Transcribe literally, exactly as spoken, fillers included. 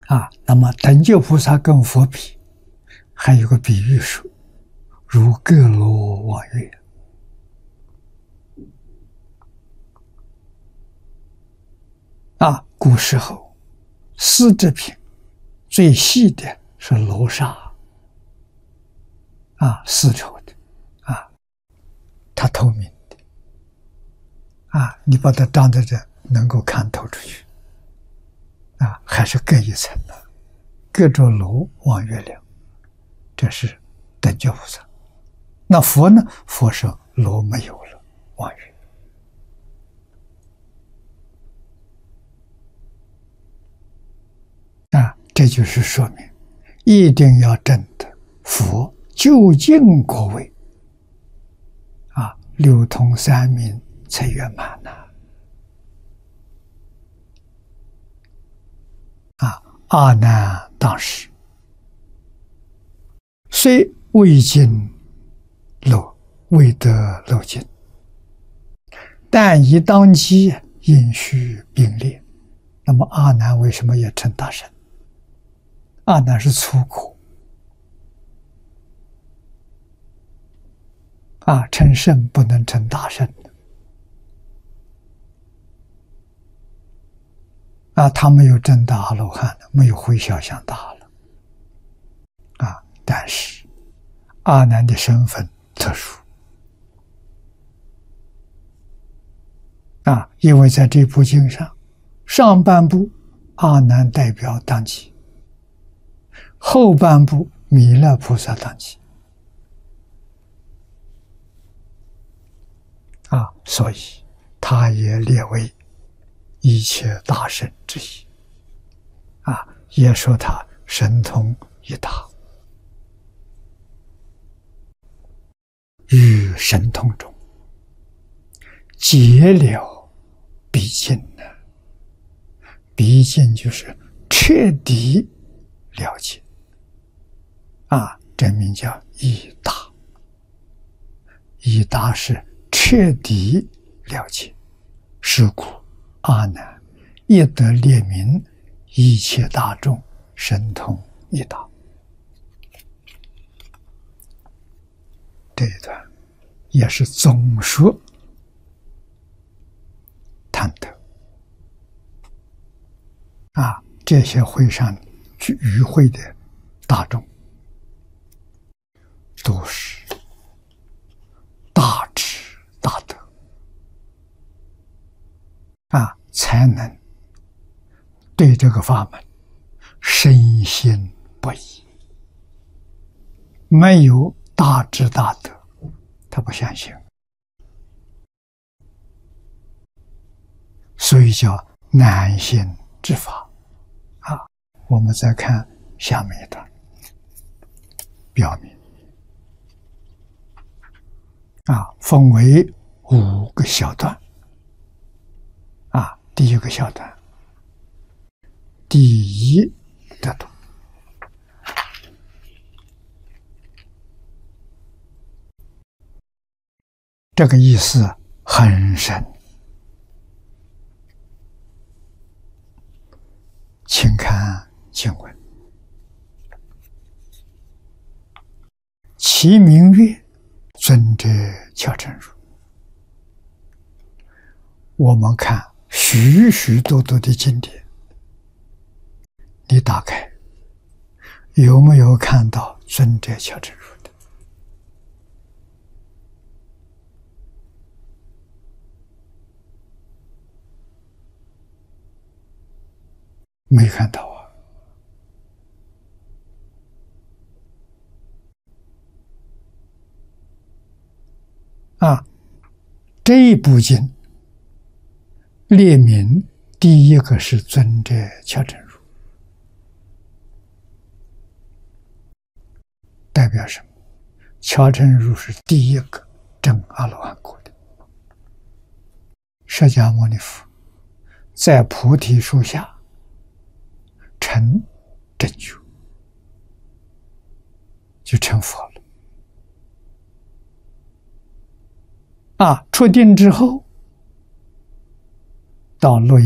啊。那么等觉菩萨跟佛比，还有个比喻说，如各罗望月。啊，古时候丝织品最细的是罗纱，啊，丝绸的，啊，它透明的，啊，你把它张在这，能够看透出去，啊，还是隔一层的，隔着楼望月亮，这是等觉菩萨。那佛呢？佛是楼没有了，望月。啊，这就是说明，一定要证得佛究竟果位，啊，六通三明才圆满呐。啊，阿难当时虽未尽漏，未得漏尽，但以当机应须并列。那么阿难为什么也成大圣？阿难是粗苦啊，成圣不能成大圣啊，他没有证大阿罗汉，没有回小向大了啊。但是阿难的身份特殊啊，因为在这部经上，上半部阿难代表当机，后半部弥勒菩萨当机啊，所以他也列为一切大圣之一啊，也说他神通一大，于神通中解了毕竟呢，毕竟就是彻底了解啊，这名叫一大。一大是彻底了解，是故阿难亦得列名一切大众神通一大。这一段也是总说贪得啊，这些会上去与会的大众都是大智大德啊，才能对这个法门深信不疑。没有大智大德，他不相信，所以叫难信之法啊。我们再看下面一段，表明啊，分为五个小段啊。第一个小段，第一得度，这个意思很深，请看经文：其名曰尊者乔真如。我们看许许多多的经典，你打开有没有看到尊者乔真如的？没看到啊！啊，这一部经列明第一个是尊者乔真如，代表什么？乔真如是第一个证阿罗汉果的。释迦牟尼佛在菩提树下成正觉，就成佛了。啊，出定之后，到洛